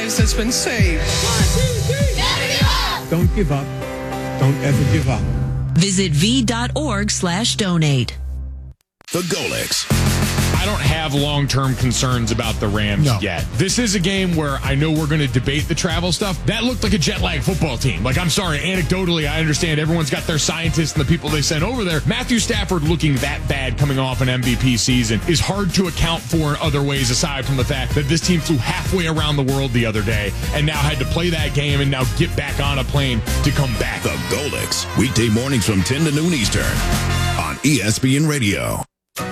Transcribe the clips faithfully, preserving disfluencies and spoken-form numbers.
lives that's been saved. Don't give up. Don't ever give up. Visit v.org slash donate. The Golex. I don't have long-term concerns about the Rams No. yet. This is a game where I know we're going to debate the travel stuff. That looked like a jet-lag football team. Like, I'm sorry, anecdotally, I understand everyone's got their scientists and the people they sent over there. Matthew Stafford looking that bad coming off an M V P season is hard to account for in other ways aside from the fact that this team flew halfway around the world the other day and now had to play that game and now get back on a plane to come back. The Golex. Weekday mornings from ten to noon Eastern on E S P N Radio.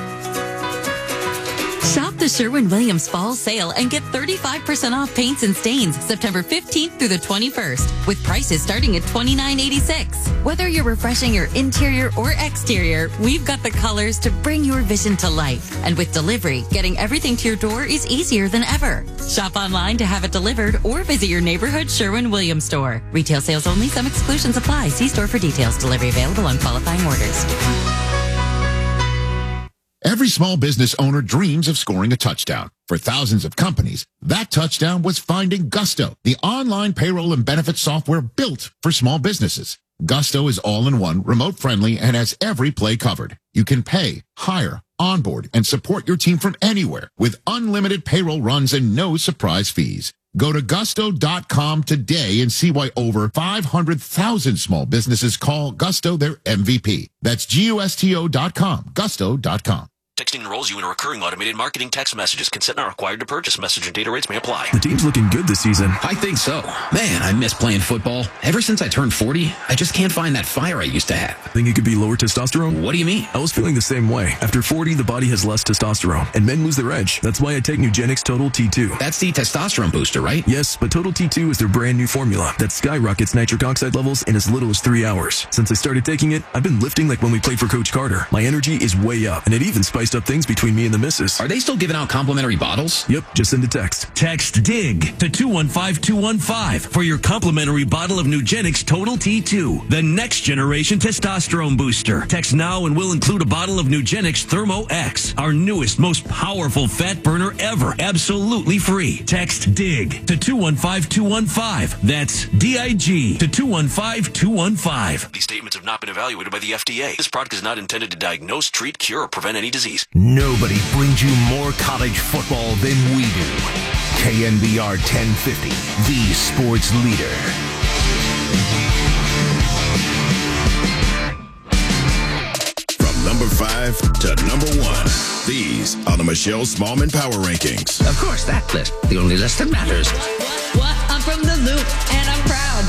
Shop the Sherwin-Williams Fall Sale and get thirty-five percent off paints and stains September fifteenth through the twenty-first with prices starting at twenty-nine eighty-six. Whether you're refreshing your interior or exterior, we've got the colors to bring your vision to life. And with delivery, getting everything to your door is easier than ever. Shop online to have it delivered or visit your neighborhood Sherwin-Williams store. Retail sales only. Some exclusions apply. See store for details. Delivery available on qualifying orders. Every small business owner dreams of scoring a touchdown. For thousands of companies, that touchdown was finding Gusto, the online payroll and benefits software built for small businesses. Gusto is all-in-one, remote-friendly, and has every play covered. You can pay, hire, onboard, and support your team from anywhere with unlimited payroll runs and no surprise fees. Go to gusto dot com today and see why over five hundred thousand small businesses call Gusto their M V P. That's G U S T O dot com, gusto dot com. Texting enrolls you in a recurring automated marketing text messages. Consent not required to purchase. Message and data rates may apply. The team's looking good this season. I think so. Man, I miss playing football. Ever since I turned forty, I just can't find that fire I used to have. Think it could be lower testosterone? What do you mean? I was feeling the same way. After forty, the body has less testosterone, and men lose their edge. That's why I take Nugenix Total T two. That's the testosterone booster, right? Yes, but Total T two is their brand new formula that skyrockets nitric oxide levels in as little as three hours. Since I started taking it, I've been lifting like when we played for Coach Carter. My energy is way up, and it even spiced up things between me and the missus. Are they still giving out complimentary bottles? Yep, just send a text. Text DIG to two one five two one five for your complimentary bottle of Nugenix Total T two, the next generation testosterone booster. Text now and we'll include a bottle of Nugenix Thermo X, our newest, most powerful fat burner ever, absolutely free. Text DIG to two one five two one five. That's D I G to two one five two one five. These statements have not been evaluated by the F D A. This product is not intended to diagnose, treat, cure, or prevent any disease. Nobody brings you more college football than we do. K N B R ten fifty, the sports leader. From number five to number one, these are the Michelle Smallman Power Rankings. Of course, that list. The only list that matters. What? What? I'm from the Loop, and I'm proud.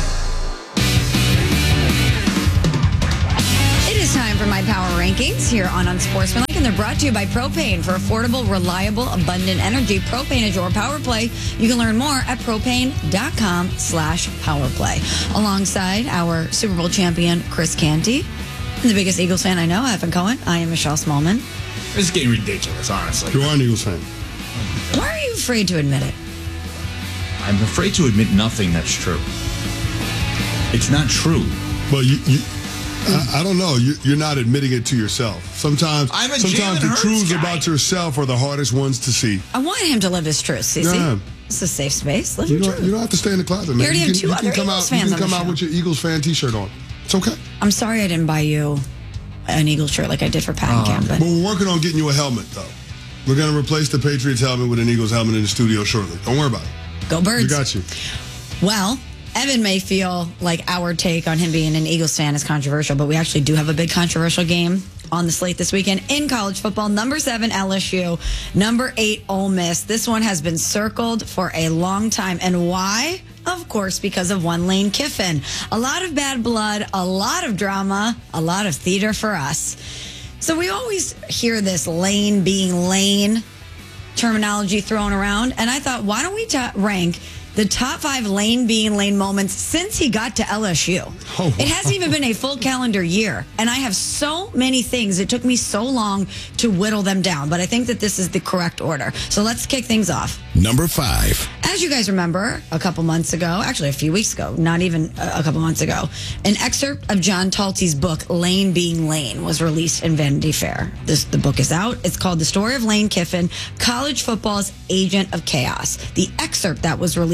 It is time for my Power Rankings here on Unsportsmanlike, and they're brought to you by Propane. For affordable, reliable, abundant energy, Propane is your power play. You can learn more at propane.com slash power play. Alongside our Super Bowl champion, Chris Canty, and the biggest Eagles fan I know, Evan Cohen. I am Michelle Smallman. This is getting ridiculous, honestly. You are an Eagles fan. Why are you afraid to admit it? I'm afraid to admit nothing that's true. It's not true. But you... you I, I don't know. You, you're not admitting it to yourself. Sometimes, I'm a sometimes the Jalen truths Hurts guy. about yourself are the hardest ones to see. I want him to live his truth, Cece. Yeah. It's a safe space. Live You your don't, truth. you don't have to stay in the closet, man. You already you have can, two you other can come Eagles out, fans You on can the come out show. with your Eagles fan T-shirt on. It's okay. I'm sorry I didn't buy you an Eagles shirt like I did for Pat and Cam, but But we're working on getting you a helmet, though. We're going to replace the Patriots helmet with an Eagles helmet in the studio shortly. Don't worry about it. go Birds. We got you. Well, Evan may feel like our take on him being an Eagles fan is controversial, but we actually do have a big controversial game on the slate this weekend in college football. Number seven, L S U. Number eight, Ole Miss. This one has been circled for a long time. And why? Of course, because of one Lane Kiffin. A lot of bad blood, a lot of drama, a lot of theater for us. So we always hear this Lane being Lane terminology thrown around. And I thought, why don't we ta- rank the top five Lane being Lane moments since he got to L S U. Oh, wow. It hasn't even been a full calendar year. And I have so many things. It took me so long to whittle them down. But I think that this is the correct order. So let's kick things off. Number five. As you guys remember, a couple months ago, actually a few weeks ago, not even a couple months ago, an excerpt of John Talty's book, Lane Being Lane, was released in Vanity Fair. This, the book is out. It's called The Story of Lane Kiffin, College Football's Agent of Chaos. The excerpt that was released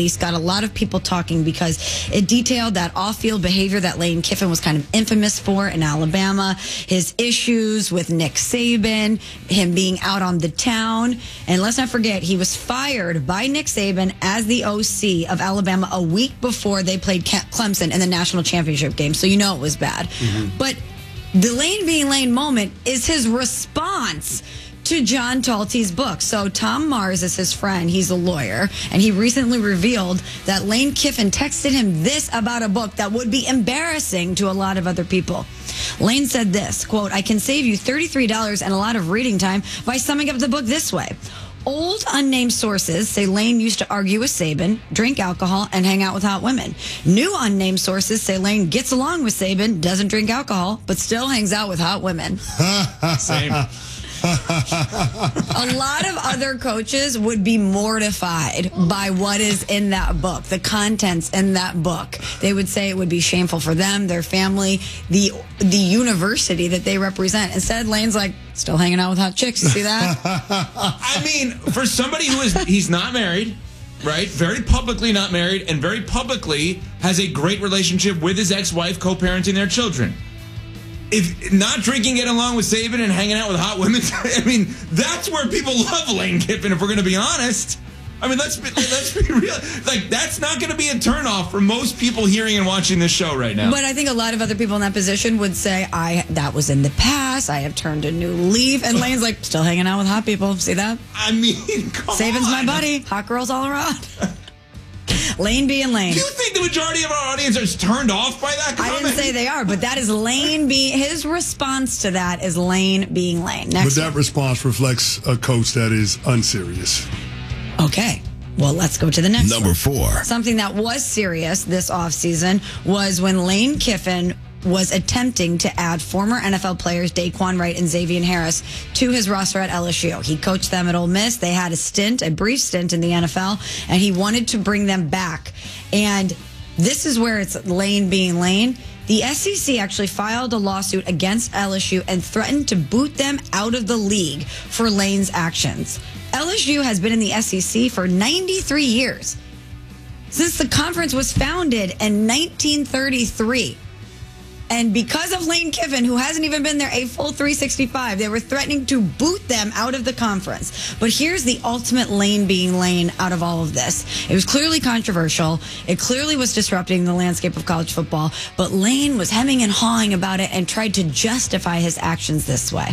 piece got a lot of people talking because it detailed that off-field behavior that Lane Kiffin was kind of infamous for in Alabama, his issues with Nick Saban, him being out on the town. And let's not forget, he was fired by Nick Saban as the O C of Alabama a week before they played Clemson in the national championship game. So you know it was bad. Mm-hmm. But the Lane being Lane moment is his response to John Talty's book. So Tom Mars is his friend. He's a lawyer. And he recently revealed that Lane Kiffin texted him this about a book that would be embarrassing to a lot of other people. Lane said this, quote, "I can save you thirty-three dollars and a lot of reading time by summing up the book this way. Old unnamed sources say Lane used to argue with Saban, drink alcohol, and hang out with hot women. New unnamed sources say Lane gets along with Saban, doesn't drink alcohol, but still hangs out with hot women." Same. A lot of other coaches would be mortified by what is in that book, the contents in that book. They would say it would be shameful for them, their family, the the university that they represent. Instead, Lane's like, still hanging out with hot chicks. You see that? I mean, for somebody who is, he's not married, right? Very publicly not married, and very publicly has a great relationship with his ex-wife, co-parenting their children. If not drinking, getting along with Saban and hanging out with hot women, I mean, that's where people love Lane Kiffin, if we're going to be honest. I mean, let's be, let's be real. Like, that's not going to be a turnoff for most people hearing and watching this show right now. But I think a lot of other people in that position would say, "I that was in the past. I have turned a new leaf." And Lane's like, still hanging out with hot people. See that? I mean, come Saban's on. my buddy. Hot girls all around. Lane being Lane. Do you think the majority of our audience is turned off by that comment? I didn't say they are, but that is Lane being, his response to that is Lane being Lane. Next but that one. Response reflects a coach that is unserious. Okay. Well, let's go to the next Number one. four. Something that was serious this offseason was when Lane Kiffin was attempting to add former N F L players Daquan Wright and Xavier Harris to his roster at L S U. He coached them at Ole Miss. They had a stint, a brief stint in the N F L, and he wanted to bring them back. And this is where it's Lane being Lane. The S E C actually filed a lawsuit against L S U and threatened to boot them out of the league for Lane's actions. L S U has been in the S E C for ninety-three years, since the conference was founded in nineteen thirty-three. And because of Lane Kiffin, who hasn't even been there a full three sixty-five, they were threatening to boot them out of the conference. But here's the ultimate Lane being Lane out of all of this. It was clearly controversial. It clearly was disrupting the landscape of college football. But Lane was hemming and hawing about it and tried to justify his actions this way.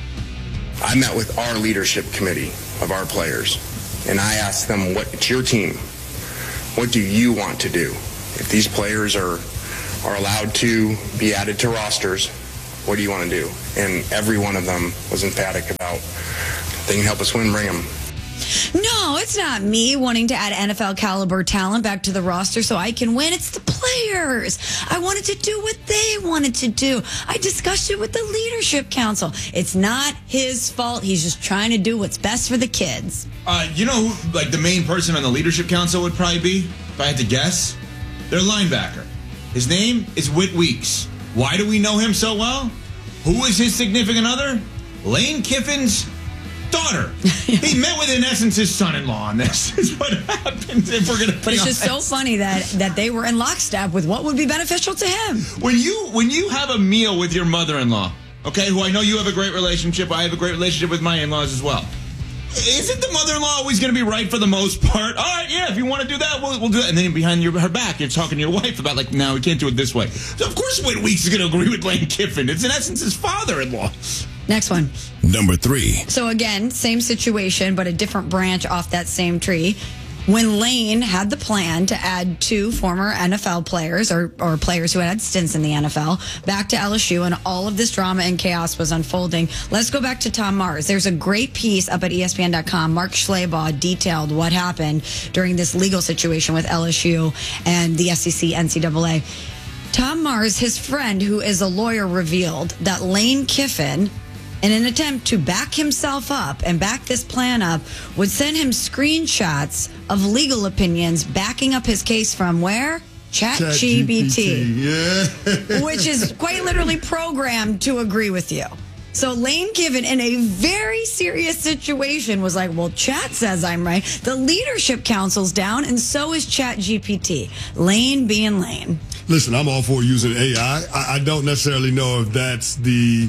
I met with our leadership committee of our players, and I asked them, what, it's your team. What do you want to do? If these players are are allowed to be added to rosters, what do you want to do? And every one of them was emphatic about, if they can help us win, bring them. No, it's not me wanting to add N F L caliber talent back to the roster so I can win. It's the players. I wanted to do what they wanted to do. I discussed it with the leadership council. It's not his fault. He's just trying to do what's best for the kids. Uh, you know who, like, the main person on the leadership council would probably be, if I had to guess? Their linebacker. His name is Whit Weeks. Why do we know him so well? Who is his significant other? Lane Kiffin's daughter. He met with, in essence, his son-in-law on this. Is what happens if we're going to be But it's just honest. so funny that, that they were in lockstep with what would be beneficial to him. When you when you have a meal with your mother-in-law, okay, who I know you have a great relationship, I have a great relationship with my in-laws as well. Isn't the mother-in-law always going to be right for the most part? All right, yeah, if you want to do that, we'll, we'll do it. And then behind your, her back, you're talking to your wife about, like, no, we can't do it this way. So, of course, Whit Weeks is going to agree with Lane Kiffin. It's, in essence, his father-in-law. Next one. Number three. So, again, same situation, but a different branch off that same tree. When Lane had the plan to add two former N F L players or, or players who had had stints in the N F L back to L S U, and all of this drama and chaos was unfolding, let's go back to Tom Mars. There's a great piece up at E S P N dot com. Mark Schleybaugh detailed what happened during this legal situation with L S U and the S E C, N C double A. Tom Mars, his friend who is a lawyer, revealed that Lane Kiffin, in an attempt to back himself up and back this plan up, would send him screenshots of legal opinions backing up his case from where? ChatGPT. Yeah. Which is quite literally programmed to agree with you. So Lane Kiffin, in a very serious situation, was like, well, Chat says I'm right. The leadership council's down, and so is Chat G P T. Lane being Lane. Listen, I'm all for using A I. I, I don't necessarily know if that's the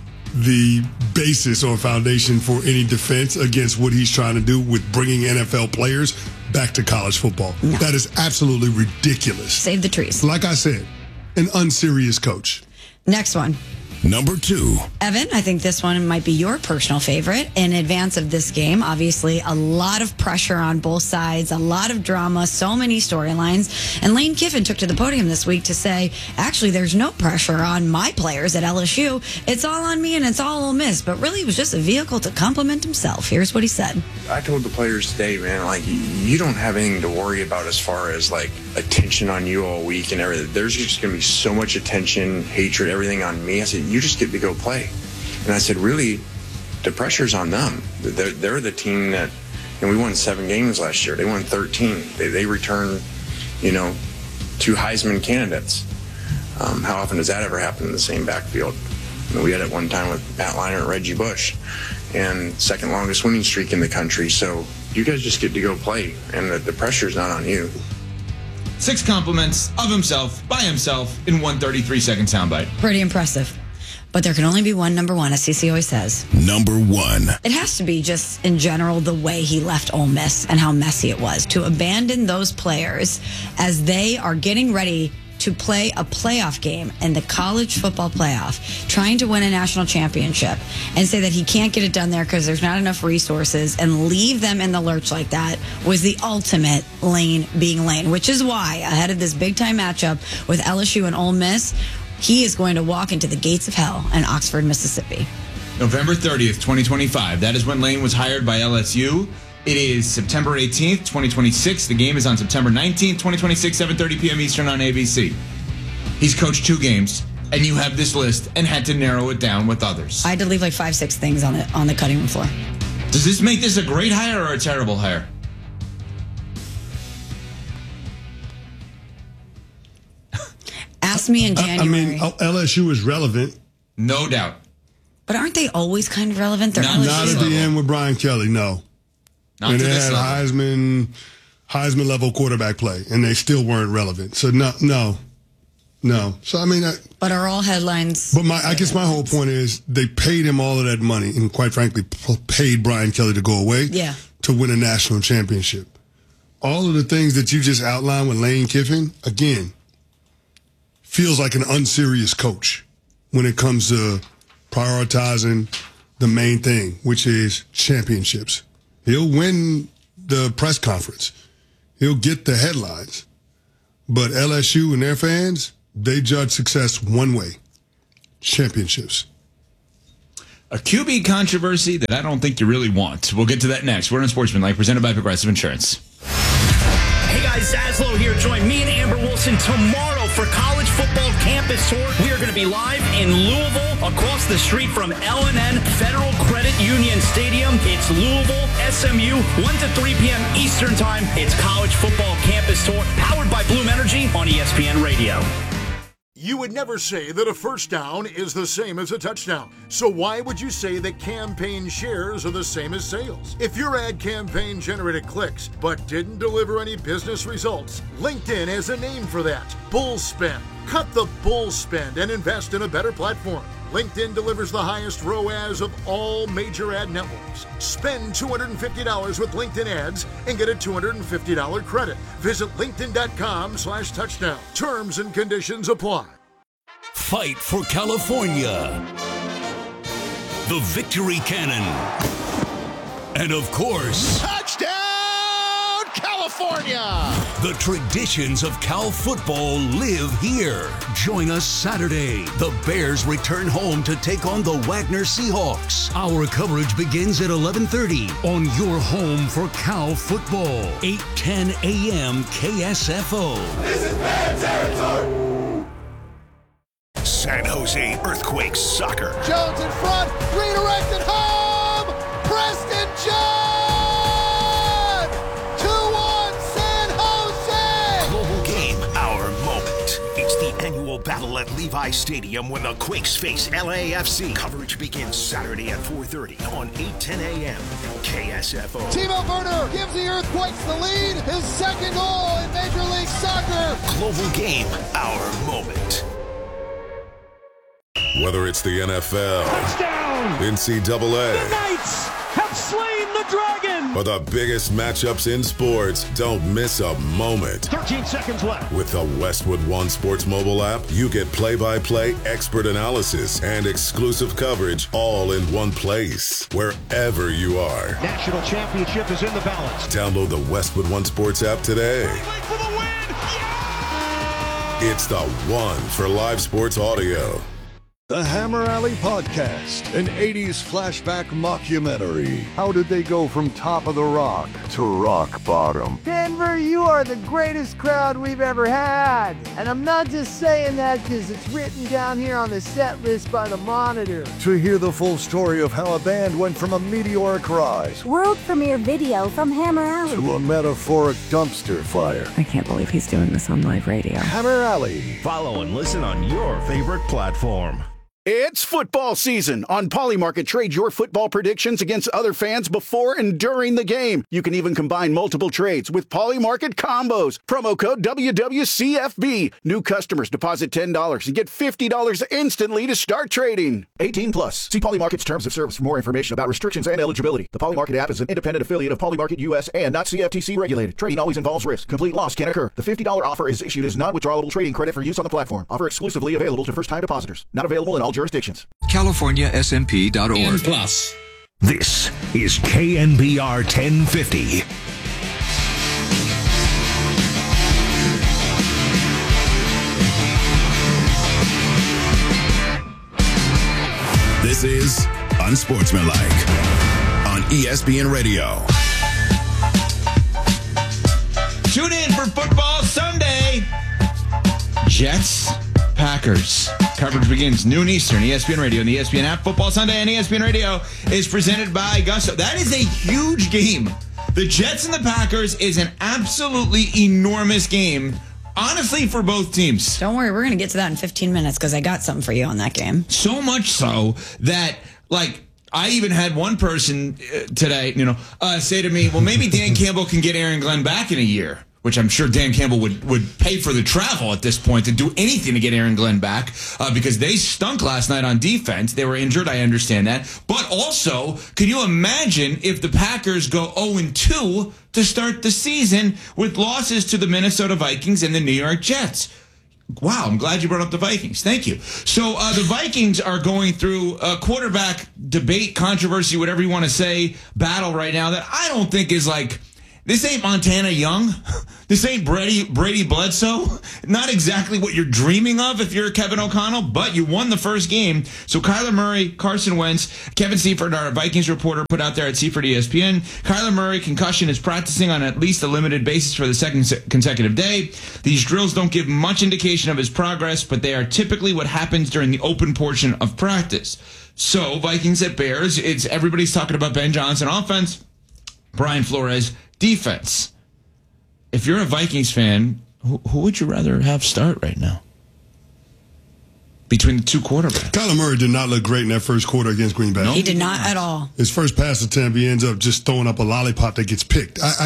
the basis or foundation for any defense against what he's trying to do with bringing N F L players back to college football. No. That is absolutely ridiculous. Save the trees. Like I said, an unserious coach. Next one. Number two. Evan, I think this one might be your personal favorite. In advance of this game, obviously, a lot of pressure on both sides, a lot of drama, so many storylines. And Lane Kiffin took to the podium this week to say, actually, there's no pressure on my players at L S U. It's all on me and it's all Ole Miss. But really, it was just a vehicle to compliment himself. Here's what he said. I told the players today, man, like, you don't have anything to worry about as far as, like, attention on you all week and everything. There's just going to be so much attention, hatred, everything on me. I said, you just get to go play. And I said, really, the pressure's on them. They're, they're the team that, and we won seven games last year. They won thirteen. They, they returned, you know, two Heisman candidates. Um, how often does that ever happen in the same backfield? I mean, we had it one time with Matt Leinart and Reggie Bush, and second longest winning streak in the country. So you guys just get to go play, and the, the pressure's not on you. Six compliments of himself, by himself, in one thirty-three second soundbite. Pretty impressive. But there can only be one number one, as C C always says. Number one. It has to be just, in general, the way he left Ole Miss and how messy it was. To abandon those players as they are getting ready to play a playoff game in the college football playoff, trying to win a national championship, and say that he can't get it done there because there's not enough resources, and leave them in the lurch like that, was the ultimate Lane being Lane, which is why, ahead of this big-time matchup with L S U and Ole Miss, he is going to walk into the gates of hell in Oxford, Mississippi. November thirtieth, twenty twenty-five. That is when Lane was hired by L S U. It is September eighteenth, twenty twenty-six. The game is on September nineteenth, twenty twenty-six, seven thirty p.m. Eastern on A B C. He's coached two games, and you have this list and had to narrow it down with others. I had to leave like five, six things on it on the cutting room floor. Does this make this a great hire or a terrible hire? Ask me in January. I, I mean, L S U is relevant. No doubt. But aren't they always kind of relevant? They're Not, not at the end with Brian Kelly, no. Not and to they this had level. Heisman, Heisman level quarterback play, and they still weren't relevant. So no, no, no. So I mean, I, but are all headlines? But my, I guess my whole point is they paid him all of that money, and quite frankly, p- paid Brian Kelly to go away, yeah, to win a national championship. All of the things that you just outlined with Lane Kiffin, again, feels like an unserious coach when it comes to prioritizing the main thing, which is championships. He'll win the press conference. He'll get the headlines. But L S U and their fans, they judge success one way: championships. A Q B controversy that I don't think you really want. We'll get to that next. We're on Sportsmanlike, presented by Progressive Insurance. Hey guys, Zaslow here. Join me and Amber Wilson tomorrow for College Football Campus Tour. We are going to be live in Louisville, across the street from L and N Federal Credit Union Stadium. It's Louisville, S M U, one to three p.m. Eastern Time. It's College Football Campus Tour, powered by Bloom Energy on E S P N Radio. You would never say that a first down is the same as a touchdown. So why would you say that campaign shares are the same as sales? If your ad campaign generated clicks but didn't deliver any business results, LinkedIn has a name for that: bull spend. Cut the bull spend and invest in a better platform. LinkedIn delivers the highest R O A S of all major ad networks. Spend two hundred fifty dollars with LinkedIn ads and get a two hundred fifty dollars credit. Visit linkedin.com slash touchdown. Terms and conditions apply. Fight for California. The Victory Cannon. And of course, touchdown, California! The traditions of Cal football live here. Join us Saturday. The Bears return home to take on the Wagner Seahawks. Our coverage begins at eleven thirty on your home for Cal football. eight ten a.m. K S F O. This is Bear territory! San Jose Earthquakes soccer. Jones in front, redirected home! Preston John! two one San Jose! Global game, our moment. It's the annual battle at Levi Stadium when the Quakes face L A F C. Coverage begins Saturday at four thirty on eight ten a.m. K S F O. Timo Werner gives the Earthquakes the lead. His second goal in Major League Soccer. Global Game, our moment. Whether it's the N F L, touchdown, N C double A, the Knights have slain the dragon, or the biggest matchups in sports, don't miss a moment. thirteen seconds left. With the Westwood One Sports mobile app, you get play-by-play expert analysis and exclusive coverage all in one place, wherever you are. National championship is in the balance. Download the Westwood One Sports app today. For the win. Yeah! It's the one for live sports audio. The Hammer Alley Podcast, an eighties flashback mockumentary. How did they go from top of the rock to rock bottom? Denver, you are the greatest crowd we've ever had. And I'm not just saying that because it's written down here on the set list by the Monitor. To hear the full story of how a band went from a meteoric rise, world premiere video from Hammer Alley, to a metaphoric dumpster fire. I can't believe he's doing this on live radio. Hammer Alley. Follow and listen on your favorite platform. It's football season. On Polymarket, trade your football predictions against other fans before and during the game. You can even combine multiple trades with Polymarket combos. Promo code W W C F B. New customers deposit ten dollars and get fifty dollars instantly to start trading. eighteen plus. See Polymarket's terms of service for more information about restrictions and eligibility. The Polymarket app is an independent affiliate of Polymarket U S and not C F T C regulated. Trading always involves risk. Complete loss can occur. The fifty dollars offer is issued as non-withdrawable trading credit for use on the platform. Offer exclusively available to first-time depositors. Not available in all jurisdictions. California S M P dot org. N plus. This is K N B R ten fifty. This is Unsportsmanlike on E S P N Radio. Tune in for Football Sunday. Jets, Packers. Coverage begins noon Eastern, E S P N Radio and the E S P N app. Football Sunday and E S P N Radio is presented by Gusto. That is a huge game. The Jets and the Packers is an absolutely enormous game, honestly, for both teams. Don't worry, we're going to get to that in fifteen minutes because I got something for you on that game. So much so that, like, I even had one person uh, today, you know, uh, say to me, well, maybe Dan Campbell can get Aaron Glenn back in a year. Which I'm sure Dan Campbell would, would pay for the travel at this point to do anything to get Aaron Glenn back uh, because they stunk last night on defense. They were injured. I understand that. But also, can you imagine if the Packers go oh and two to start the season with losses to the Minnesota Vikings and the New York Jets? Wow, I'm glad you brought up the Vikings. Thank you. So uh, the Vikings are going through a quarterback debate, controversy, whatever you want to say, battle right now that I don't think is like... This ain't Montana Young. This ain't Brady Brady Bledsoe. Not exactly what you're dreaming of if you're Kevin O'Connell, but you won the first game. So Kyler Murray, Carson Wentz, Kevin Seifert, our Vikings reporter, put out there at Seifert E S P N. Kyler Murray, concussion, is practicing on at least a limited basis for the second consecutive day. These drills don't give much indication of his progress, but they are typically what happens during the open portion of practice. So Vikings at Bears, it's everybody's talking about Ben Johnson offense, Brian Flores defense. If you're a Vikings fan, who, who would you rather have start right now? Between the two quarterbacks. Kyler Murray did not look great in that first quarter against Green Bay. No, he did not at all. His first pass attempt, he ends up just throwing up a lollipop that gets picked. I, I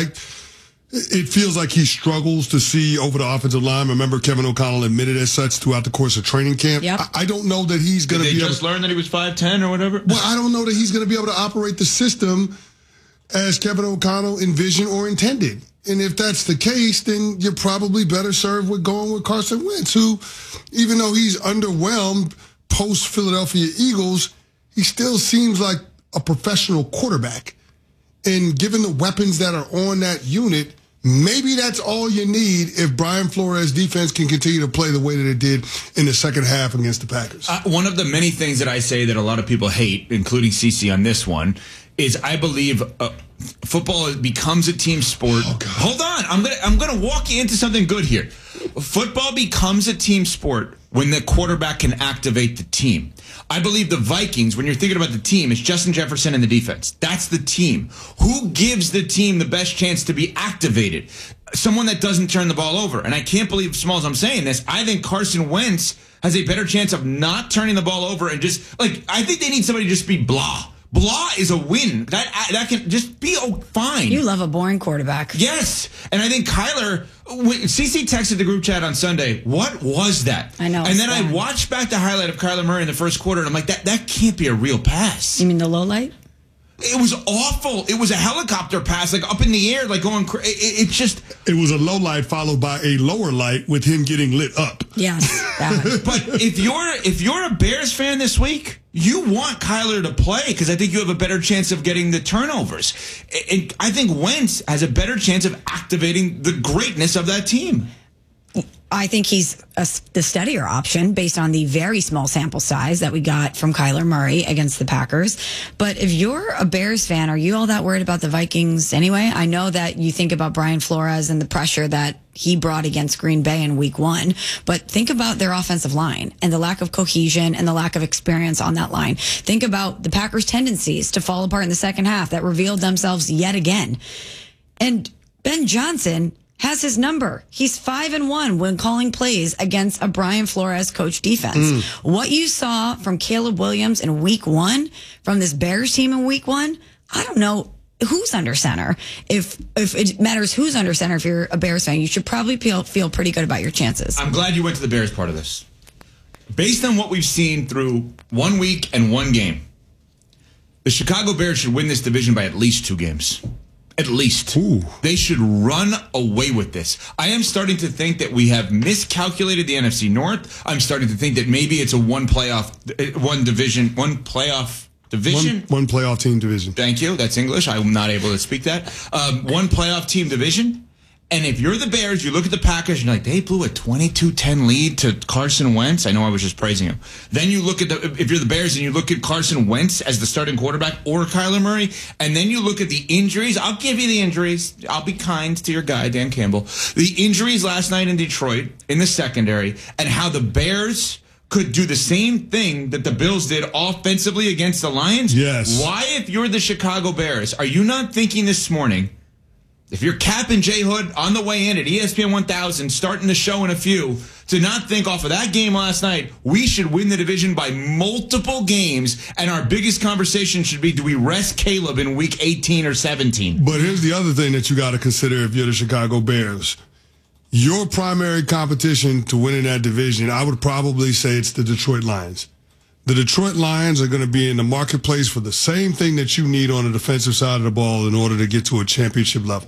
It feels like he struggles to see over the offensive line. Remember, Kevin O'Connell admitted as such throughout the course of training camp. Yep. I, I don't know that he's going to be able to... Did they just learn that he was five ten or whatever? Well, I don't know that he's going to be able to operate the system as Kevin O'Connell envisioned or intended. And if that's the case, then you're probably better served with going with Carson Wentz, who, even though he's underwhelmed post-Philadelphia Eagles, he still seems like a professional quarterback. And given the weapons that are on that unit, maybe that's all you need if Brian Flores' defense can continue to play the way that it did in the second half against the Packers. Uh, one of the many things that I say that a lot of people hate, including Cece on this one, is I believe uh, football becomes a team sport. Oh, Hold on, I'm gonna I'm gonna walk you into something good here. Football becomes a team sport when the quarterback can activate the team. I believe the Vikings, when you're thinking about the team, it's Justin Jefferson and the defense. That's the team. Who gives the team the best chance to be activated? Someone that doesn't turn the ball over. And I can't believe, Smalls, I'm saying this. I think Carson Wentz has a better chance of not turning the ball over and just, like, I think they need somebody to just be blah. Blah is a win. That that can just be oh, fine. You love a boring quarterback. Yes. And I think Kyler, C C texted the group chat on Sunday, what was that? I know. And then bad. I watched back the highlight of Kyler Murray in the first quarter, and I'm like, that, that can't be a real pass. You mean the low light? It was awful. It was a helicopter pass, like up in the air, like going crazy. It, it just. It was a low light followed by a lower light with him getting lit up. Yes. But if you're if you're a Bears fan this week, you want Kyler to play because I think you have a better chance of getting the turnovers. And I think Wentz has a better chance of activating the greatness of that team. I think he's a, the steadier option based on the very small sample size that we got from Kyler Murray against the Packers. But if you're a Bears fan, are you all that worried about the Vikings anyway? I know that you think about Brian Flores and the pressure that he brought against Green Bay in week one, but think about their offensive line and the lack of cohesion and the lack of experience on that line. Think about the Packers' tendencies to fall apart in the second half that revealed themselves yet again. And Ben Johnson has his number. He's five and one when calling plays against a Brian Flores coach defense. Mm. What you saw from Caleb Williams in week one, from this Bears team in week one, I don't know who's under center. If if it matters who's under center, if you're a Bears fan, you should probably feel, feel pretty good about your chances. I'm glad you went to the Bears part of this. Based on what we've seen through one week and one game, the Chicago Bears should win this division by at least two games. At least. Ooh. They should run away with this. I am starting to think that we have miscalculated the N F C North. I'm starting to think that maybe it's a one playoff, one division, one playoff division. One, one playoff team division. Thank you. That's English. I'm not able to speak that. Um, one playoff team division. And if you're the Bears, you look at the Packers, and you're like, they blew a twenty-two ten lead to Carson Wentz. I know I was just praising him. Then you look at the, if you're the Bears and you look at Carson Wentz as the starting quarterback or Kyler Murray, and then you look at the injuries. I'll give you the injuries. I'll be kind to your guy, Dan Campbell. The injuries last night in Detroit in the secondary and how the Bears could do the same thing that the Bills did offensively against the Lions. Yes. Why, if you're the Chicago Bears, are you not thinking this morning, if you're Cap and Jay Hood on the way in at E S P N one thousand, starting the show in a few, to not think off of that game last night, we should win the division by multiple games, and our biggest conversation should be, do we rest Caleb in week eighteen or seventeen? But here's the other thing that you got to consider if you're the Chicago Bears. Your primary competition to winning that division, I would probably say it's the Detroit Lions. The Detroit Lions are going to be in the marketplace for the same thing that you need on the defensive side of the ball in order to get to a championship level.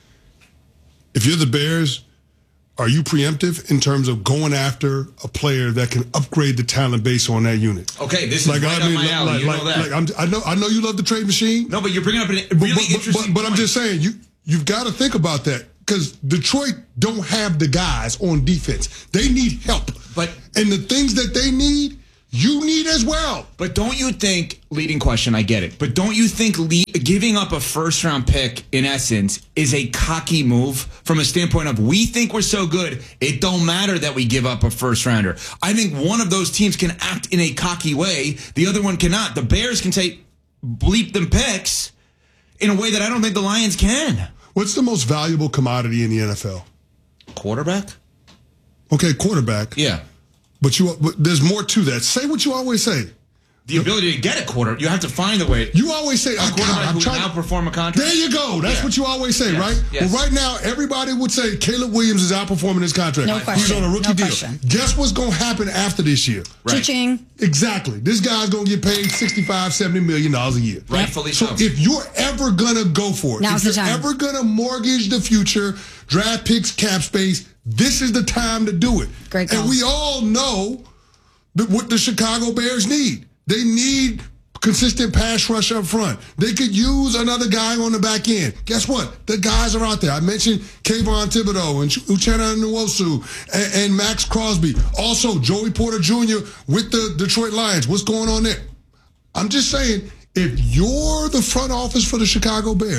If you're the Bears, are you preemptive in terms of going after a player that can upgrade the talent base on that unit? Okay, this is like, right I mean, up my alley. Like, you like, know that. Like I'm, I know, I know you love the trade machine. No, but you're bringing up a really but, but, interesting. But, but point. I'm just saying, you you've got to think about that because Detroit don't have the guys on defense. They need help, but and the things that they need, you need as well. But don't you think, leading question, I get it, but don't you think le- giving up a first-round pick, in essence, is a cocky move from a standpoint of, we think we're so good, it don't matter that we give up a first-rounder? I think one of those teams can act in a cocky way. The other one cannot. The Bears can say, bleep them picks in a way that I don't think the Lions can. What's the most valuable commodity in the N F L? Quarterback? Okay, quarterback. Yeah. But you, but there's more to that. Say what you always say. The ability to get a quarter, you have to find a way. You always say, a quarterback I'm who trying now to perform a contract. There you go. That's yeah. what you always say, yes. right? Yes. Well, right now, everybody would say Caleb Williams is outperforming his contract. No question. He's on a rookie no deal. Question. Guess what's going to happen after this year? Right. Teaching. Exactly. This guy's going to get paid sixty-five, seventy million dollars a year. Rightfully so. So if you're ever going to go for it, Now's if the you're time. ever going to mortgage the future, draft picks, cap space, this is the time to do it. Great call. And we all know that what the Chicago Bears need. They need consistent pass rush up front. They could use another guy on the back end. Guess what? The guys are out there. I mentioned Kayvon Thibodeau and Uchenna Nwosu and, and Max Crosby. Also, Joey Porter Junior with the Detroit Lions. What's going on there? I'm just saying, if you're the front office for the Chicago Bears,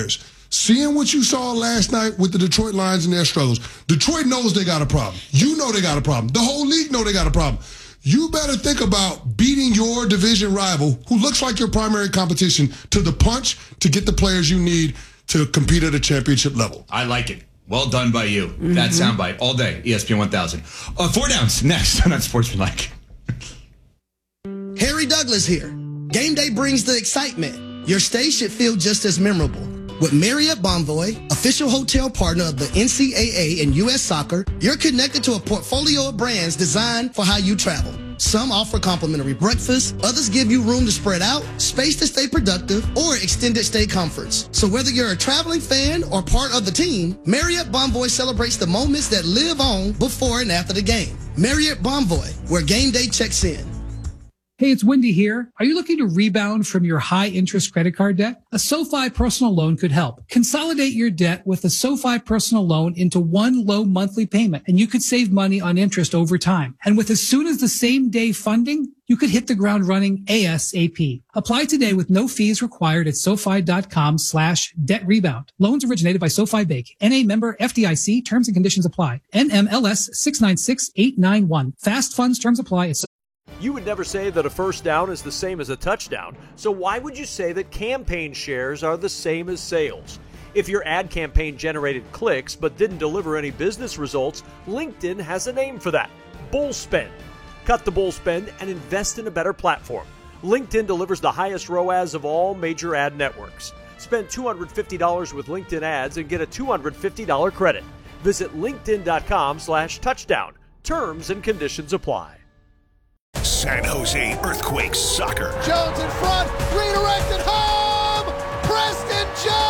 seeing what you saw last night with the Detroit Lions and their struggles, Detroit knows they got a problem. You know they got a problem. The whole league know they got a problem. You better think about beating your division rival, who looks like your primary competition, to the punch to get the players you need to compete at a championship level. I like it. Well done by you. Mm-hmm. That soundbite all day. E S P N one thousand. Uh, four downs next on Unsportsmanlike. Harry Douglas here. Game day brings the excitement. Your stay should feel just as memorable. With Marriott Bonvoy, official hotel partner of the N C double A and U S Soccer, you're connected to a portfolio of brands designed for how you travel. Some offer complimentary breakfast, others give you room to spread out, space to stay productive, or extended stay comforts. So whether you're a traveling fan or part of the team, Marriott Bonvoy celebrates the moments that live on before and after the game. Marriott Bonvoy, where game day checks in. Hey, it's Wendy here. Are you looking to rebound from your high-interest credit card debt? A SoFi personal loan could help. Consolidate your debt with a SoFi personal loan into one low monthly payment, and you could save money on interest over time. And with as soon as the same day funding, you could hit the ground running ASAP. Apply today with no fees required at SoFi.com slash debt rebound. Loans originated by SoFi Bank. N A member F D I C. Terms and conditions apply. N M L S six nine six eight nine one. Fast funds terms apply. You would never say that a first down is the same as a touchdown, so why would you say that campaign shares are the same as sales? If your ad campaign generated clicks but didn't deliver any business results, LinkedIn has a name for that: bull spend. Cut the bull spend and invest in a better platform. LinkedIn delivers the highest R O A S of all major ad networks. Spend two hundred fifty dollars with LinkedIn ads and get a two hundred fifty dollars credit. Visit linkedin.com slash touchdown. Terms and conditions apply. San Jose Earthquakes soccer. Jones in front, redirected home. Preston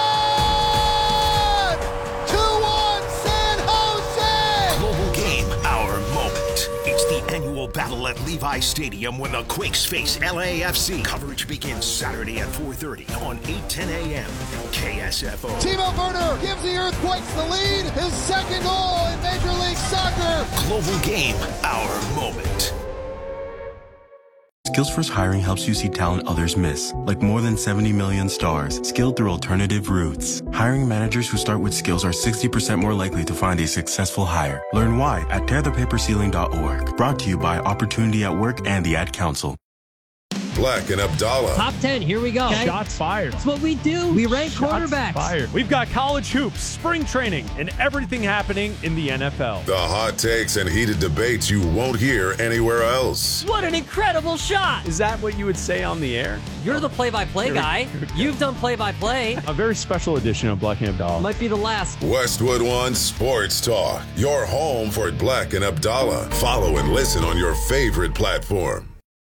John. two one San Jose. Global game, our moment. It's the annual battle at Levi Stadium when the Quakes face L A F C. Coverage begins Saturday at four thirty on eight ten a.m. K S F O. Timo Werner gives the Earthquakes the lead. His second goal in Major League Soccer. Global game, our moment. Skills First Hiring helps you see talent others miss, like more than seventy million stars, skilled through alternative routes. Hiring managers who start with skills are sixty percent more likely to find a successful hire. Learn why at tear the paper ceiling dot org. Brought to you by Opportunity at Work and the Ad Council. Black and Abdallah. Top ten, here we go. Okay. Shots fired. That's what we do. We rank Shots quarterbacks. Fired. We've got college hoops, spring training, and everything happening in the N F L. The hot takes and heated debates you won't hear anywhere else. What an incredible shot. Is that what you would say on the air? You're the play-by-play guy. You've done play-by-play. A very special edition of Black and Abdallah. Might be the last. Westwood One Sports Talk. Your home for Black and Abdallah. Follow and listen on your favorite platform.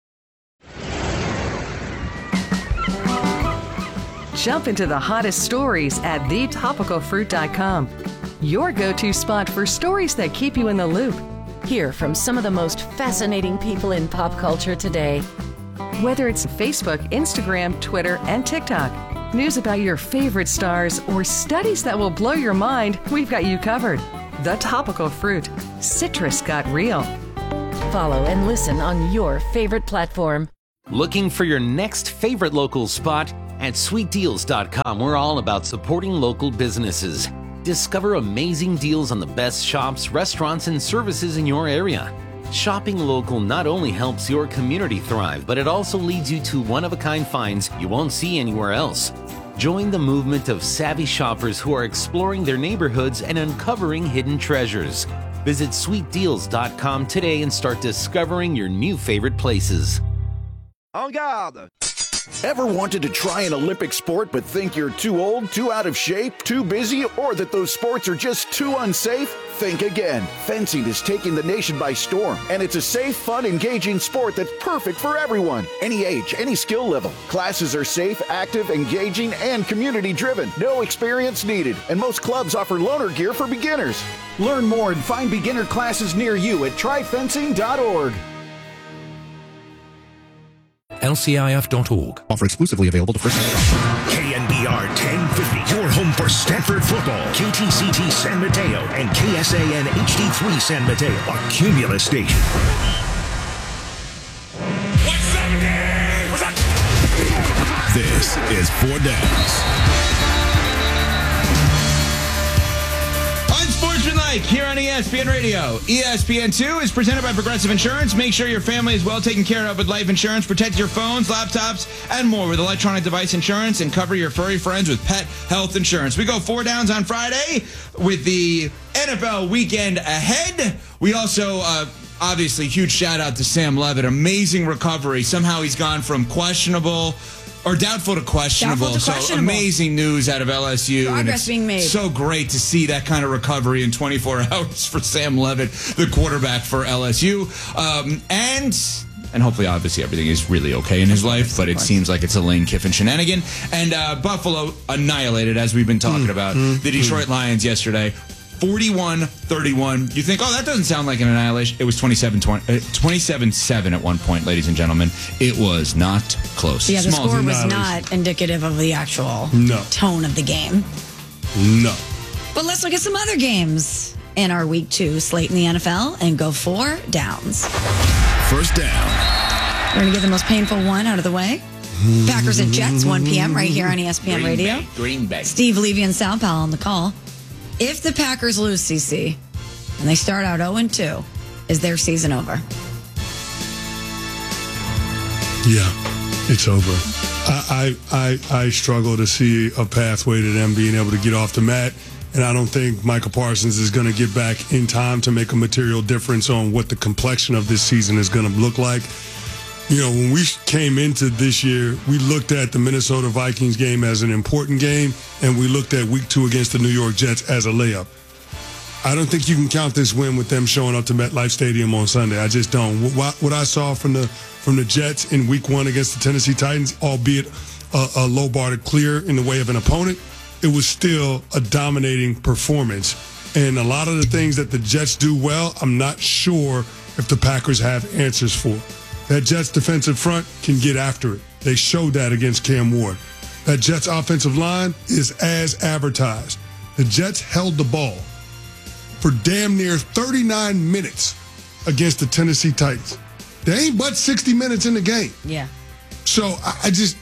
Jump into the hottest stories at the topical fruit dot com. Your go-to spot for stories that keep you in the loop. Hear from some of the most fascinating people in pop culture today. Whether it's Facebook, Instagram, Twitter, and TikTok, news about your favorite stars, or studies that will blow your mind, we've got you covered. The Topical Fruit. Citrus got real. Follow and listen on your favorite platform. Looking for your next favorite local spot? At sweet deals dot com, we're all about supporting local businesses. Discover amazing deals on the best shops, restaurants, and services in your area. Shopping local not only helps your community thrive, but it also leads you to one-of-a-kind finds you won't see anywhere else. Join the movement of savvy shoppers who are exploring their neighborhoods and uncovering hidden treasures. Visit sweet deals dot com today and start discovering your new favorite places. En garde! Ever wanted to try an Olympic sport but think you're too old, too out of shape, too busy, or that those sports are just too unsafe? Think again. Fencing is taking the nation by storm, and it's a safe, fun, engaging sport that's perfect for everyone. Any age, any skill level. Classes are safe, active, engaging, and community-driven. No experience needed, and most clubs offer loaner gear for beginners. Learn more and find beginner classes near you at try fencing dot org. L C I F dot org. Offer exclusively available to first-time customers. K N B R ten fifty, your home for Stanford football. K T C T San Mateo and K S A N H D three San Mateo, a Cumulus station. What's up? What's up? This is Four Downs. Mike here on E S P N Radio. E S P N two is presented by Progressive Insurance. Make sure your family is well taken care of with life insurance. Protect your phones, laptops, and more with electronic device insurance, and cover your furry friends with pet health insurance. We go four downs on Friday with the N F L weekend ahead. We also, uh, obviously, huge shout out to Sam Levitt. Amazing recovery. Somehow he's gone from questionable or doubtful to questionable. Doubtful to questionable. So amazing news out of L S U. Progress and it's being made. So great to see that kind of recovery in twenty-four hours for Sam Levitt, the quarterback for L S U. Um, and... And hopefully, obviously, everything is really okay in his life, but it seems like it's a Lane Kiffin shenanigan. And uh, Buffalo annihilated, as we've been talking about, mm, the Detroit mm. Lions yesterday. forty-one thirty-one. You think, oh, that doesn't sound like an annihilation. It was twenty-seven seven at one point, ladies and gentlemen. It was not close. Yeah, the Small score was annihilation. not indicative of the actual No. tone of the game. No. But let's look at some other games in our week two slate in the N F L and go four downs. First down. We're going to get the most painful one out of the way. Packers at Jets, one p.m. right here on E S P N Green Radio. Bay, Green Bay. Steve Levy and Sal Powell on the call. If the Packers lose, C C, and they start out oh and two, is their season over? Yeah, it's over. I, I, I, I struggle to see a pathway to them being able to get off the mat. And I don't think Michael Parsons is going to get back in time to make a material difference on what the complexion of this season is going to look like. You know, when we came into this year, we looked at the Minnesota Vikings game as an important game, and we looked at week two against the New York Jets as a layup. I don't think you can count this win with them showing up to MetLife Stadium on Sunday. I just don't. What, what I saw from the from the Jets in week one against the Tennessee Titans, albeit a, a low bar to clear in the way of an opponent, it was still a dominating performance. And a lot of the things that the Jets do well, I'm not sure if the Packers have answers for. That Jets defensive front can get after it. They showed that against Cam Ward. That Jets offensive line is as advertised. The Jets held the ball for damn near thirty-nine minutes against the Tennessee Titans. There ain't but sixty minutes in the game. Yeah. So I, I just...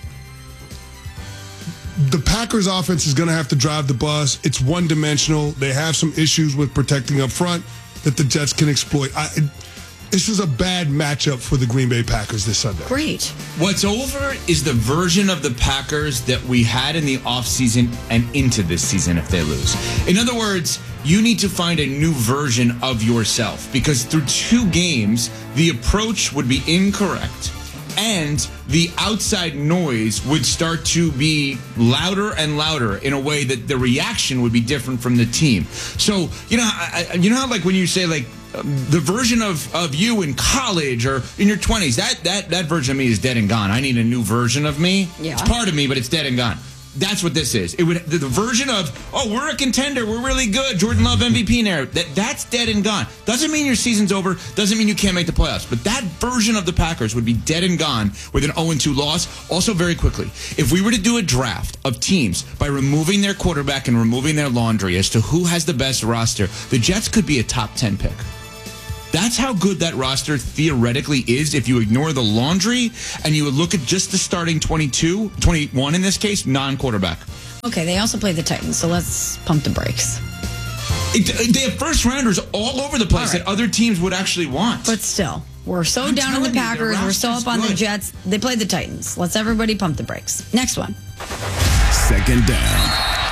The Packers offense is going to have to drive the bus. It's one-dimensional. They have some issues with protecting up front that the Jets can exploit. I, it, this is a bad matchup for the Green Bay Packers this Sunday. Great. What's over is the version of the Packers that we had in the offseason and into this season if they lose. In other words, you need to find a new version of yourself, because through two games, the approach would be incorrect. And the outside noise would start to be louder and louder in a way that the reaction would be different from the team. So, you know, I, you know how, like, when you say, like, the version of, of you in college or in your twenties, that, that, that version of me is dead and gone. I need a new version of me. Yeah. It's part of me, but it's dead and gone. That's what this is. It would the, the version of, oh, we're a contender, we're really good, Jordan Love M V P narrative. That that's dead and gone. Doesn't mean your season's over. Doesn't mean you can't make the playoffs. But that version of the Packers would be dead and gone with an oh and two loss. Also, very quickly, if we were to do a draft of teams by removing their quarterback and removing their laundry as to who has the best roster, the Jets could be a top ten pick. That's how good that roster theoretically is if you ignore the laundry and you would look at just the starting twenty-two, twenty-one in this case, non-quarterback. Okay, they also play the Titans, so let's pump the brakes. It, they have first-rounders all over the place right. that other teams would actually want. But still, we're so I'm down on the Packers, you, we're so up on good. the Jets. They play the Titans. Let's everybody pump the brakes. Next one. Second down.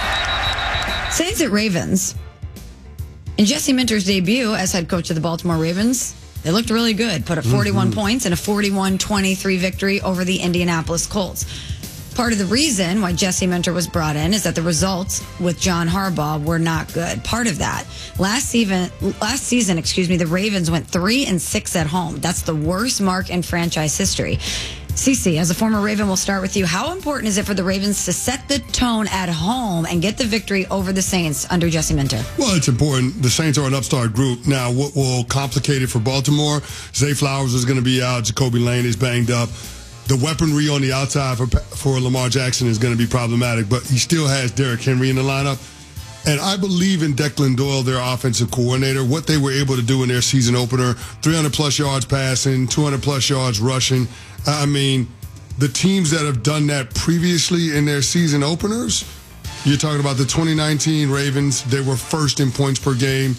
Saints at Ravens. In Jesse Minter's debut as head coach of the Baltimore Ravens, they looked really good. Put up forty-one mm-hmm. points in a forty-one twenty-three victory over the Indianapolis Colts. Part of the reason why Jesse Minter was brought in is that the results with John Harbaugh were not good. Part of that. Last season, last season, excuse me, the Ravens went three and six at home. That's the worst mark in franchise history. Cece, as a former Raven, we'll start with you. How important is it for the Ravens to set the tone at home and get the victory over the Saints under Jesse Minter? Well, it's important. The Saints are an upstart group. Now, what will complicate it for Baltimore? Zay Flowers is going to be out. Jacoby Lane is banged up. The weaponry on the outside for, for Lamar Jackson is going to be problematic, but he still has Derrick Henry in the lineup. And I believe in Declan Doyle, their offensive coordinator, what they were able to do in their season opener, three hundred plus yards passing, two hundred plus yards rushing. I mean, the teams that have done that previously in their season openers, you're talking about the twenty nineteen Ravens. They were first in points per game.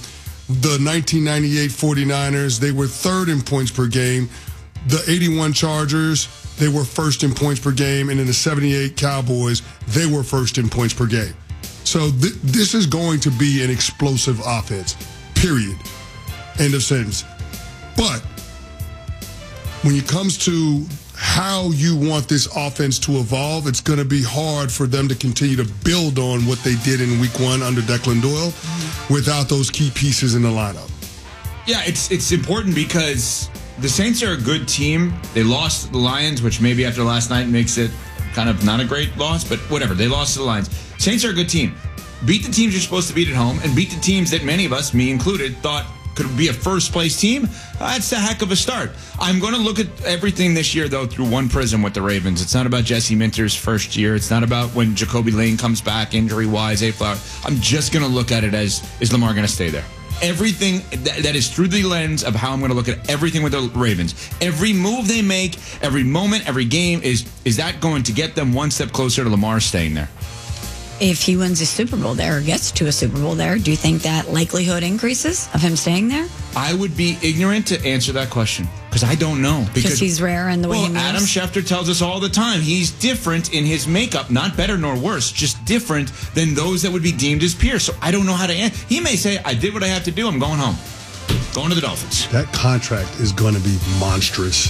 the nineteen ninety-eight 49ers, they were third in points per game. The eighty-one Chargers, they were first in points per game. And in the seventy-eight Cowboys, they were first in points per game. So th- this is going to be an explosive offense, period. End of sentence. But when it comes to how you want this offense to evolve, it's going to be hard for them to continue to build on what they did in week one under Declan Doyle without those key pieces in the lineup. Yeah, it's it's important because the Saints are a good team. They lost the Lions, which maybe after last night makes it kind of not a great loss, but whatever. They lost to the Lions. Saints are a good team. Beat the teams you're supposed to beat at home and beat the teams that many of us, me included, thought could be a first-place team. That's a heck of a start. I'm going to look at everything this year, though, through one prism with the Ravens. It's not about Jesse Minter's first year. It's not about when Jacoby Lane comes back injury-wise, Zay Flowers. I'm just going to look at it as, is Lamar going to stay there? Everything that, that is through the lens of how I'm going to look at everything with the Ravens. Every move they make, every moment, every game, is is that going to get them one step closer to Lamar staying there? If he wins a Super Bowl there or gets to a Super Bowl there, do you think that likelihood increases of him staying there? I would be ignorant to answer that question because I don't know. Because he's rare in the way well, he moves? Adam Schefter tells us all the time he's different in his makeup, not better nor worse, just different than those that would be deemed his peers. So I don't know how to answer. He may say, I did what I have to do. I'm going home. Going to the Dolphins. That contract is going to be monstrous.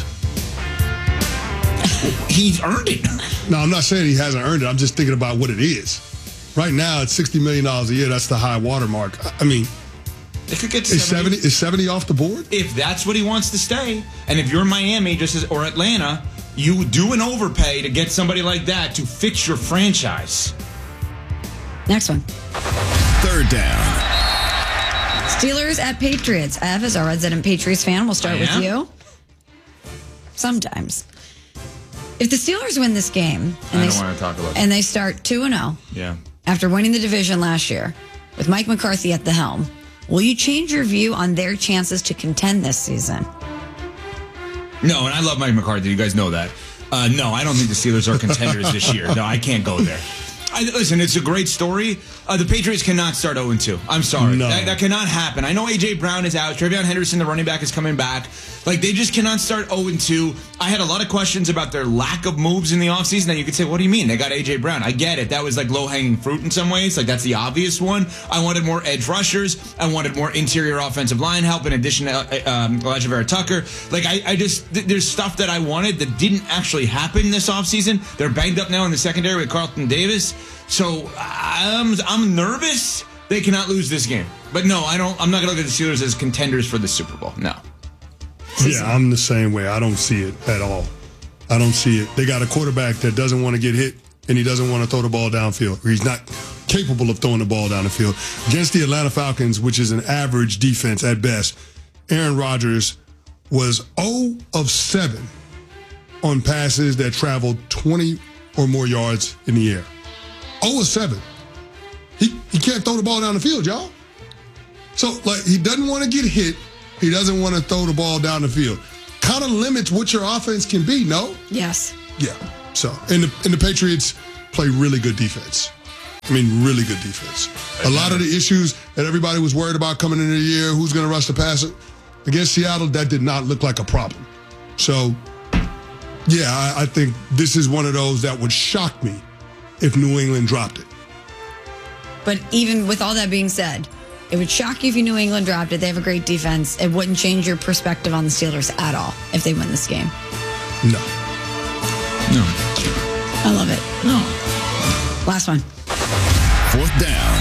He's earned it. No, I'm not saying he hasn't earned it. I'm just thinking about what it is. Right now, it's sixty million dollars a year. That's the high watermark. I mean, they could get is seventy. Is seventy off the board? If that's what he wants to stay, and if you're Miami, just as or Atlanta, you do an overpay to get somebody like that to fix your franchise. Next one. Third down. Steelers at Patriots. Ev, as our resident Patriots fan, we'll start with you. Sometimes. If the Steelers win this game, and I they, don't want to talk about and they start two and oh, yeah, after winning the division last year, with Mike McCarthy at the helm, will you change your view on their chances to contend this season? No, and I love Mike McCarthy. You guys know that. Uh, no, I don't think the Steelers are contenders this year. No, I can't go there. I, listen, it's a great story. Uh, the Patriots cannot start oh and two. I'm sorry. No. That, that cannot happen. I know A J. Brown is out. Trevion Henderson, the running back, is coming back. Like, they just cannot start oh and two. I had a lot of questions about their lack of moves in the offseason. Now, you could say, what do you mean? They got A J. Brown. I get it. That was like low-hanging fruit in some ways. Like, that's the obvious one. I wanted more edge rushers. I wanted more interior offensive line help in addition to uh, um, Elijah Vera Tucker. Like, I, I just, th- there's stuff that I wanted that didn't actually happen this offseason. They're banged up now in the secondary with Carlton Davis. So I'm I'm nervous they cannot lose this game. But no, I don't. I'm not going to look at the Steelers as contenders for the Super Bowl. No. Yeah, I'm the same way. I don't see it at all. I don't see it. They got a quarterback that doesn't want to get hit, and he doesn't want to throw the ball downfield. Or he's not capable of throwing the ball down the field. Against the Atlanta Falcons, which is an average defense at best, Aaron Rodgers was zero of seven on passes that traveled twenty or more yards in the air. zero of seven. He, he can't throw the ball down the field, y'all. So, like, he doesn't want to get hit. He doesn't want to throw the ball down the field. Kind of limits what your offense can be, no? Yes. Yeah. So, and the, and the Patriots play really good defense. I mean, really good defense. A lot of the issues that everybody was worried about coming into the year, who's going to rush the passer, against Seattle, that did not look like a problem. So, yeah, I, I think this is one of those that would shock me if New England dropped it. But even with all that being said, it would shock you if you New England dropped it. They have a great defense. It wouldn't change your perspective on the Steelers at all if they win this game. No. No. I love it. No. Last one. Fourth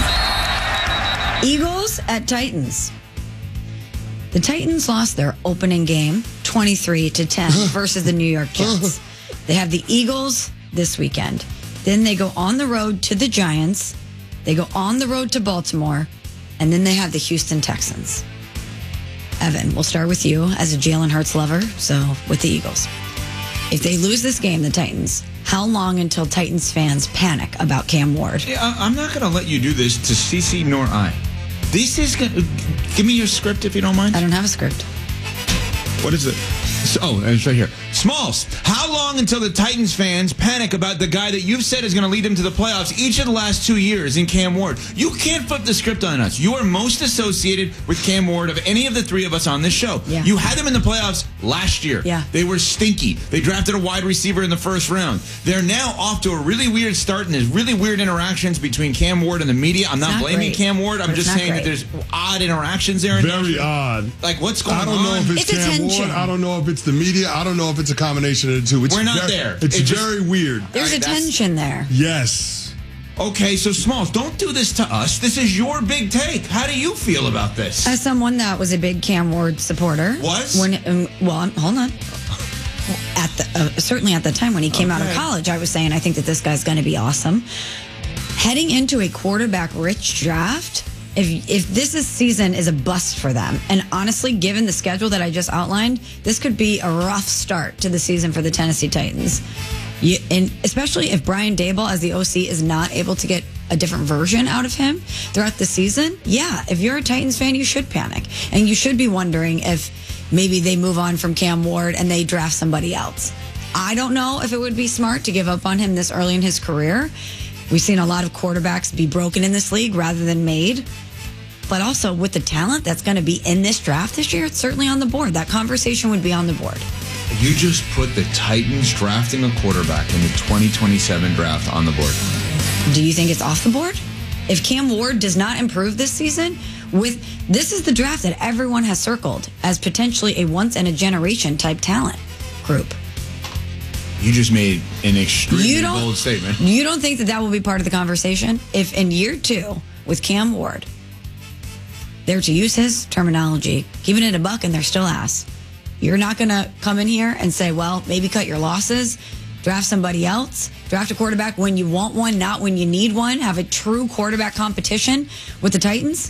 down. Eagles at Titans. The Titans lost their opening game twenty-three to ten versus the New York Jets. They have the Eagles this weekend. Then they go on the road to the Giants. They go on the road to Baltimore. And then they have the Houston Texans. Evan, we'll start with you as a Jalen Hurts lover, so with the Eagles. If they lose this game, the Titans, how long until Titans fans panic about Cam Ward? Yeah, I'm not going to let you do this to Cece nor I. This is going to... Give me your script if you don't mind. I don't have a script. What is it? So, oh, it's right here. Smalls, how long until the Titans fans panic about the guy that you've said is going to lead them to the playoffs each of the last two years in Cam Ward? You can't flip the script on us. You are most associated with Cam Ward of any of the three of us on this show. Yeah. You had them in the playoffs last year. Yeah. They were stinky. They drafted a wide receiver in the first round. They're now off to a really weird start, and there's really weird interactions between Cam Ward and the media. I'm It's not, not blaming great. Cam Ward. I'm But it's just not saying great. that there's odd interactions there. in Very Nashville. odd. Like, what's going on? I don't know if it's, It's Cam attention. Ward. I don't know if it's the media. I don't know if it's a combination of the two. It's We're not very, there. It's It just- very weird. There's All right, a that's- tension there. Yes. Okay, so Smalls, don't do this to us. This is your big take. How do you feel about this? As someone that was a big Cam Ward supporter, Was? when um, well, um, hold on. At the uh, certainly at the time when he came out of Okay. college, I was saying I think that this guy's going to be awesome. Heading into a quarterback-rich draft, if if this is season is a bust for them, and honestly, given the schedule that I just outlined, this could be a rough start to the season for the Tennessee Titans. You, and especially if Brian Daboll, as the O C, is not able to get a different version out of him throughout the season, yeah, if you're a Titans fan, you should panic. And you should be wondering if maybe they move on from Cam Ward and they draft somebody else. I don't know if it would be smart to give up on him this early in his career. We've seen a lot of quarterbacks be broken in this league rather than made. But also with the talent that's going to be in this draft this year, it's certainly on the board. That conversation would be on the board. You just put the Titans drafting a quarterback in the twenty twenty-seven draft on the board. Do you think it's off the board? If Cam Ward does not improve this season, with this is the draft that everyone has circled as potentially a once in a generation type talent group. You just made an extremely You don't- bold statement. You don't think that that will be part of the conversation? If in year two with Cam Ward, they're, to use his terminology, keeping it a buck and they're still ass. You're not going to come in here and say, well, maybe cut your losses, draft somebody else, draft a quarterback when you want one, not when you need one, have a true quarterback competition with the Titans?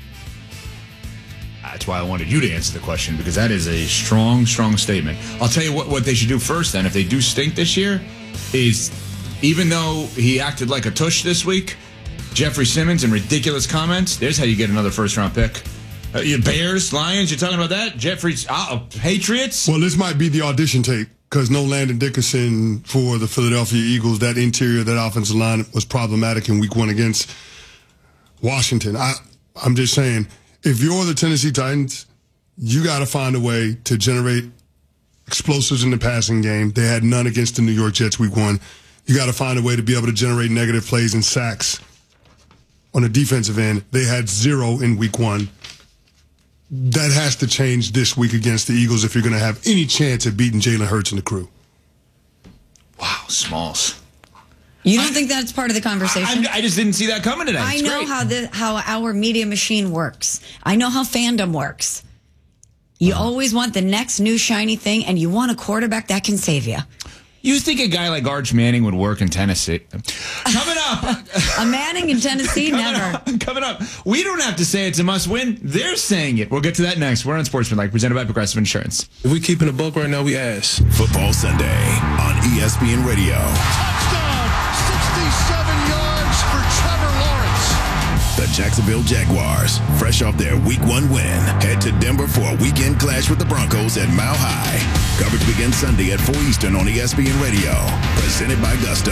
That's why I wanted you to answer the question, because that is a strong, strong statement. I'll tell you what, what they should do first then, if they do stink this year, is even though he acted like a tush this week, Jeffrey Simmons and ridiculous comments, there's how you get another first-round pick. Uh, you Bears, Lions, you're talking about that? Jeffrey's uh, Patriots? Well, this might be the audition tape because no Landon Dickerson for the Philadelphia Eagles. That interior, that offensive line was problematic in week one against Washington. I, I'm just saying, if you're the Tennessee Titans, you got to find a way to generate explosives in the passing game. They had none against the New York Jets week one. You got to find a way to be able to generate negative plays and sacks on the defensive end. They had zero in week one. That has to change this week against the Eagles if you're going to have any chance at beating Jalen Hurts and the crew. Wow, Smalls. You don't think that's part of the conversation? I, I just didn't see that coming today. I It's know great. how the how our media machine works. I know how fandom works. You always want the next new shiny thing, and you want a quarterback that can save you. You think a guy like Arch Manning would work in Tennessee? Coming up. A Manning in Tennessee, coming never. Up, coming up. We don't have to say it's a must-win. They're saying it. We'll get to that next. We're on Sportsmanlike, presented by Progressive Insurance. If we keeping a buck right now, we ass. Football Sunday on E S P N Radio. Touchdown, sixty-seven yards for Trevor Lawrence. The Jacksonville Jaguars, fresh off their week one win, head to Denver for a weekend clash with the Broncos at Mile High. Coverage begins Sunday at four Eastern on E S P N Radio. Presented by Gusto.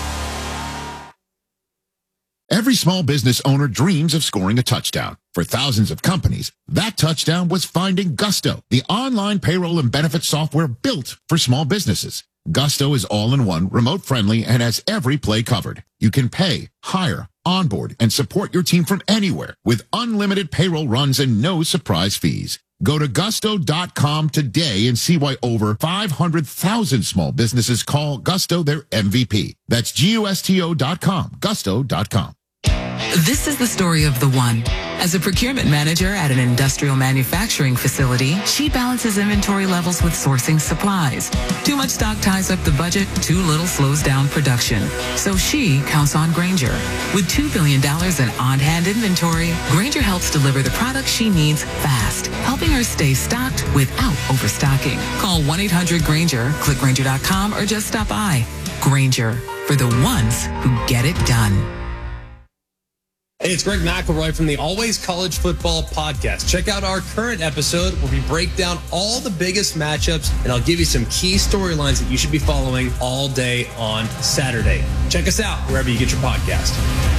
Every small business owner dreams of scoring a touchdown. For thousands of companies, that touchdown was finding Gusto, the online payroll and benefits software built for small businesses. Gusto is all-in-one, remote-friendly, and has every play covered. You can pay, hire, onboard, and support your team from anywhere with unlimited payroll runs and no surprise fees. Go to gusto dot com today and see why over five hundred thousand small businesses call Gusto their M V P. That's G U S T O dot com, gusto dot com. This is the story of the one. As a procurement manager at an industrial manufacturing facility, she balances inventory levels with sourcing supplies. Too much stock ties up the budget, too little slows down production. So she counts on Grainger. With two billion dollars in on-hand inventory, Grainger helps deliver the products she needs fast, helping her stay stocked without overstocking. Call one eight hundred Grainger, click Grainger dot com, or just stop by. Grainger, for the ones who get it done. Hey, it's Greg McElroy from the Always College Football Podcast. Check out our current episode where we break down all the biggest matchups, and I'll give you some key storylines that you should be following all day on Saturday. Check us out wherever you get your podcast.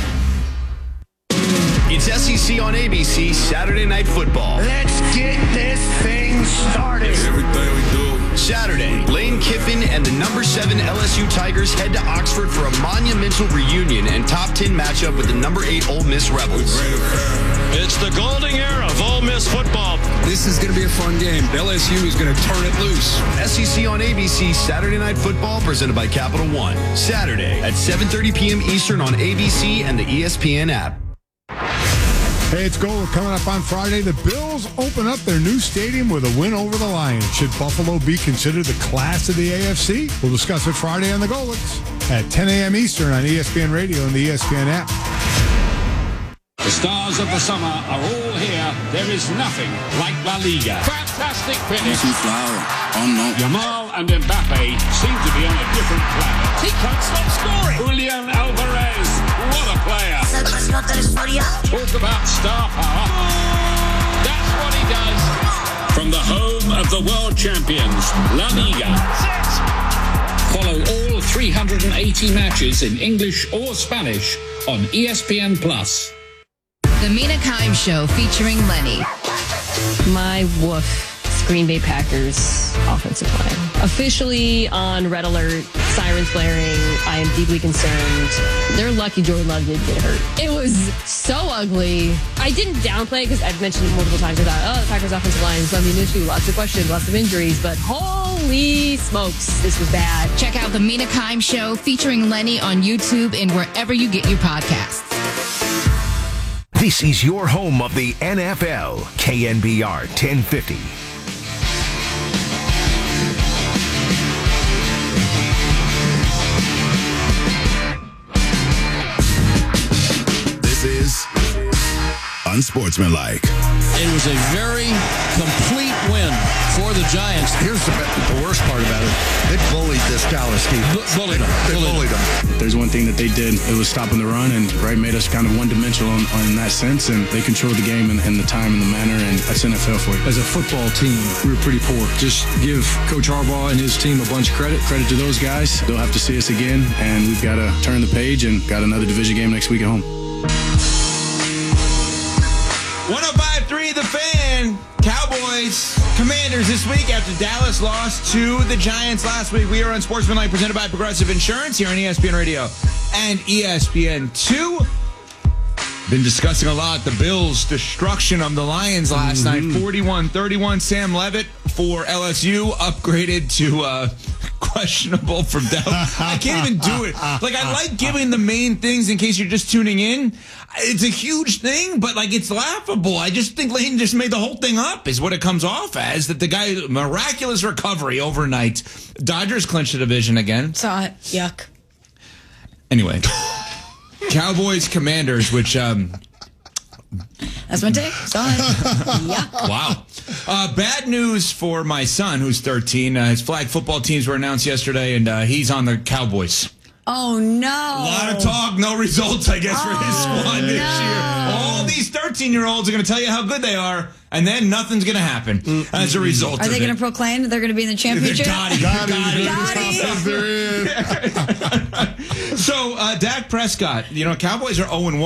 It's S E C on A B C Saturday Night Football. Let's get this thing started. Everything we do. Saturday, Lane Kiffin and the number seven L S U Tigers head to Oxford for a monumental reunion and top ten matchup with the number eight Ole Miss Rebels. It's the golden era of Ole Miss football. This is going to be a fun game. L S U is going to turn it loose. S E C on A B C Saturday Night Football presented by Capital One. Saturday at seven thirty p.m. Eastern on A B C and the E S P N app. Hey, it's Gold coming up on Friday. The Bills open up their new stadium with a win over the Lions. Should Buffalo be considered the class of the A F C? We'll discuss it Friday on the Golix at ten a.m. Eastern on E S P N Radio and the E S P N app. The stars of the summer are all here. There is nothing like La Liga. Fantastic finish. Oh no. Yamal and Mbappe seem to be on a different planet. He can't stop scoring. Julian Alvarez, what a player. Talk about star power. That's what he does. From the home of the world champions, La Liga. Follow all three hundred eighty matches in English or Spanish on E S P N Plus. The Mina Kimes Show featuring Lenny. My woof. Green Bay Packers offensive line. Officially on red alert, sirens blaring. I am deeply concerned. They're lucky Jordan Love didn't get hurt. It was so ugly. I didn't downplay it because I've mentioned it multiple times. I thought, oh, the Packers offensive line is going to be an issue. Lots of questions, lots of injuries. But holy smokes, this was bad. Check out the Mina Kimes Show featuring Lenny on YouTube and wherever you get your podcasts. This is your home of the N F L, K N B R ten fifty. This is Unsportsmanlike. It was a very complete win for the Giants. Here's the, the worst part about it. They bullied this Dallas team. B- bullied them. They bullied, bullied them. There's one thing that they did. It was stopping the run, and right made us kind of one-dimensional on, on that sense, and they controlled the game and, and the time and the manner, and that's N F L for you. As a football team, we were pretty poor. Just give Coach Harbaugh and his team a bunch of credit. Credit to those guys. They'll have to see us again, and we've got to turn the page and got another division game next week at home. one oh five point three The Fan. Cowboys, Commanders this week after Dallas lost to the Giants last week. We are on Sportsmanlike presented by Progressive Insurance here on E S P N Radio and E S P N two. Been discussing a lot the Bills' destruction of the Lions last mm-hmm. night. forty-one thirty-one. Sam Levitt for L S U upgraded to uh, questionable from Dallas. I can't even do it. Like, I like giving the main things in case you're just tuning in. It's a huge thing, but, like, it's laughable. I just think Lane just made the whole thing up is what it comes off as, that the guy, miraculous recovery overnight. Dodgers clinched the division again. Saw it. Yuck. Anyway. Cowboys, Commanders, which... um That's my take. Saw it. Yuck. Wow. Uh, bad news for my son, who's thirteen. Uh, his flag football teams were announced yesterday, and uh, he's on the Cowboys. Oh, no. A lot of talk, no results, I guess, for his squad this no. year. All these thirteen-year-olds are going to tell you how good they are, and then nothing's going to happen mm-hmm. as a result Are of they it. going to proclaim that they're going to be in the championship? Got it. Got it. So, uh, Dak Prescott, you know, Cowboys are oh and one.